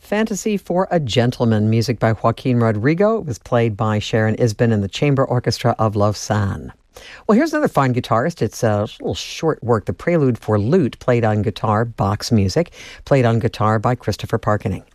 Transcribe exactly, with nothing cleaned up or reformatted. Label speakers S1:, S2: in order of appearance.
S1: Fantasy for a Gentleman, music by Joaquin Rodrigo. It was played by Sharon Isbin and the Chamber Orchestra of Lausanne. Well, here's another fine guitarist. It's a little short work, The Prelude for Lute, played on guitar, Bach's music, played on guitar by Christopher Parkening.